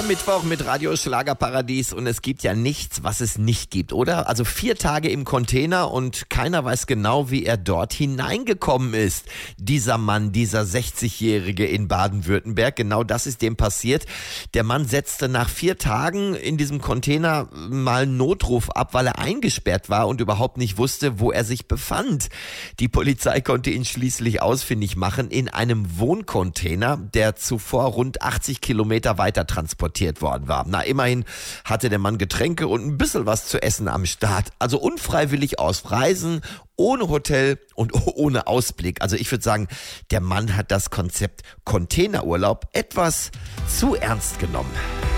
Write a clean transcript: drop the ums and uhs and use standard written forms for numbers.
Mittwoch mit Radio Schlagerparadies und es gibt ja nichts, was es nicht gibt, oder? Also 4 Tage im Container und keiner weiß genau, wie er dort hineingekommen ist. Dieser Mann, dieser 60-Jährige in Baden-Württemberg, genau das ist dem passiert. Der Mann setzte nach 4 Tagen in diesem Container mal einen Notruf ab, weil er eingesperrt war und überhaupt nicht wusste, wo er sich befand. Die Polizei konnte ihn schließlich ausfindig machen in einem Wohncontainer, der zuvor rund 80 Kilometer weiter transportiert worden war. Na, immerhin hatte der Mann Getränke und ein bisschen was zu essen am Start. Also unfreiwillig auf Reisen, ohne Hotel und ohne Ausblick. Also ich würde sagen, der Mann hat das Konzept Containerurlaub etwas zu ernst genommen.